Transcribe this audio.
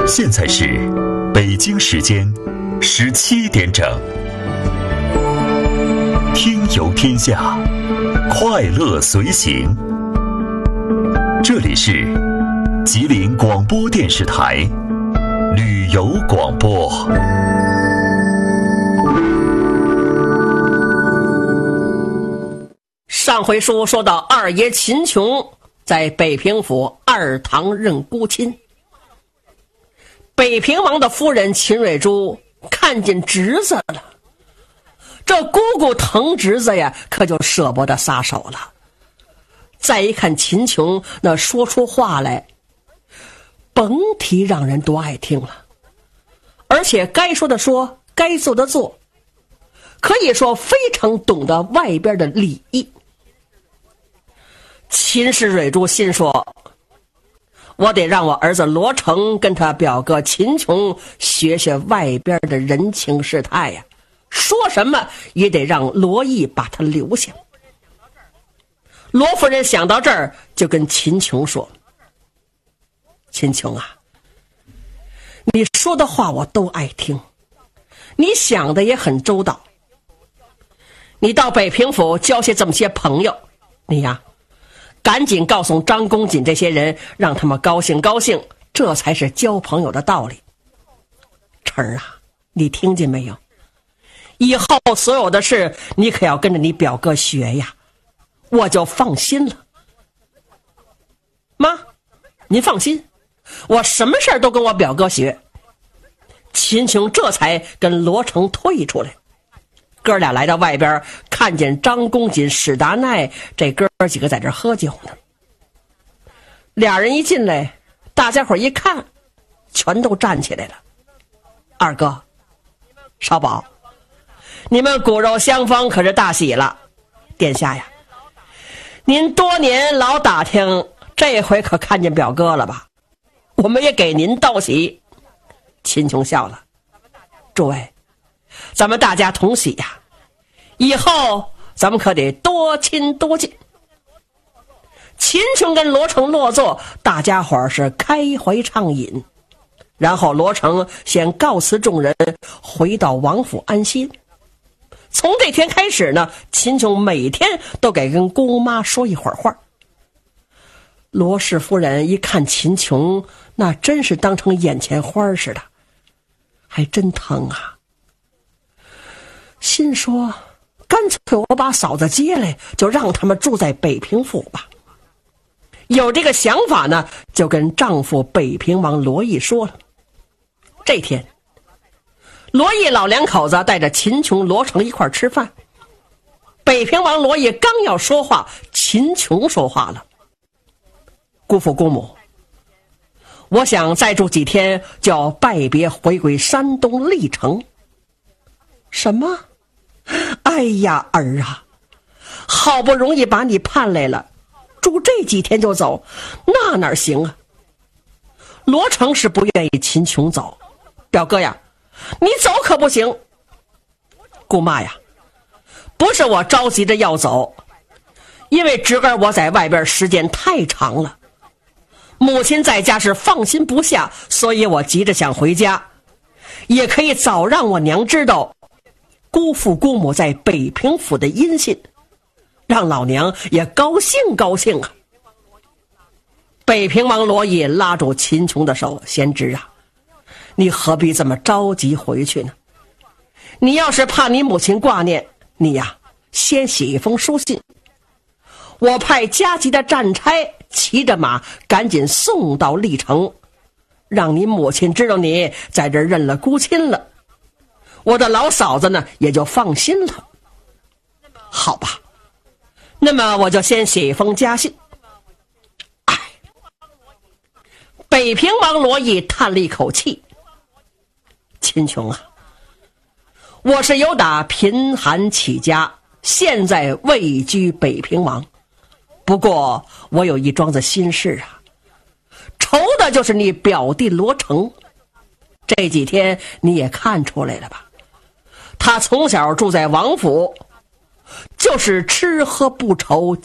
现在是北京时间17点整。听游天下，快乐随行。这里是吉林广播电视台旅游广播。 上回书说到二爷秦琼在北平府二堂任孤亲，北平王的夫人秦蕊珠看见侄子了，这姑姑疼侄子呀，可就舍不得撒手了。再一看秦琼那说出话来，甭提让人多爱听了，而且该说的说，该做的做，可以说非常懂得外边的礼仪。秦氏蕊珠心说，我得让我儿子罗成跟他表哥秦琼学学外边的人情世态呀，说什么也得让罗毅把他留下。罗夫人想到这儿，就跟秦琼说，秦琼啊，你说的话我都爱听，你想的也很周到，你到北平府交下这么些朋友，你呀赶紧告诉张公瑾这些人，让他们高兴高兴，这才是交朋友的道理。成儿啊，你听见没有？以后所有的事你可要跟着你表哥学呀，我就放心了。妈，您放心，我什么事儿都跟我表哥学。秦琼这才跟罗成退出来，哥俩来到外边，看见张公瑾、史达奈这哥几个在这喝酒呢。俩人一进来，大家伙一看，全都站起来了。二哥，少保，你们骨肉相逢可是大喜了。殿下呀，您多年老打听，这回可看见表哥了吧？我们也给您道喜。秦琼笑了，诸位，咱们大家同喜呀，以后咱们可得多亲多近。秦琼跟罗成落座，大家伙是开怀畅饮，然后罗成先告辞众人，回到王府安心。从这天开始呢，秦琼每天都给跟姑妈说一会儿话。罗氏夫人一看秦琼，那真是当成眼前花似的，还真疼啊，心说干脆我把嫂子接来，就让他们住在北平府吧。有这个想法呢，就跟丈夫北平王罗毅说了。这天罗毅老两口子带着秦琼、罗成一块吃饭，北平王罗毅刚要说话，秦琼说话了，姑父姑母，我想再住几天就要拜别回归山东历城。什么？哎呀儿啊，好不容易把你盼来了，住这几天就走，那哪行啊？罗成是不愿意秦琼走，表哥呀，你走可不行。姑妈呀，不是我着急着要走，因为侄儿我在外边时间太长了，母亲在家是放心不下，所以我急着想回家，也可以早让我娘知道姑父姑母在北平府的音信，让老娘也高兴高兴啊。北平王罗毅拉住秦琼的手，贤侄啊，你何必这么着急回去呢？你要是怕你母亲挂念你呀，先写一封书信，我派加急的战差骑着马赶紧送到历城，让你母亲知道你在这认了姑亲了，我的老嫂子呢也就放心了。好吧，那么我就先写一封家信。北平王罗毅叹了一口气，秦琼啊，我是由打贫寒起家，现在位居北平王，不过我有一桩子心事啊，愁的就是你表弟罗成。这几天你也看出来了吧，他从小住在王府，就是吃喝不愁，